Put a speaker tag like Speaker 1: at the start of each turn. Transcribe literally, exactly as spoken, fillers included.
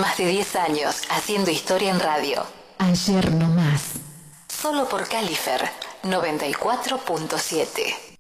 Speaker 1: Más de diez años haciendo historia en radio.
Speaker 2: Ayer no más.
Speaker 1: Solo por Califer noventa y cuatro punto siete.